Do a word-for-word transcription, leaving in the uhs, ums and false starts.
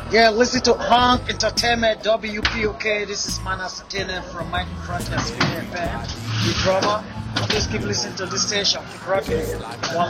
Yeah, listen to Honk Entertainment, W P O K. This is Manas Tene from Mike Front and Spin F M. The drummer. Please keep listening to this station. Keep rocking it. One